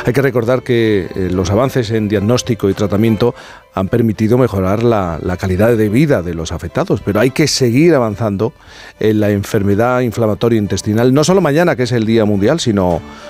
Hay que recordar que los avances en diagnóstico y tratamiento han permitido mejorar la calidad de vida de los afectados, pero hay que seguir avanzando en la enfermedad inflamatoria intestinal, no solo mañana, que es el Día Mundial, sino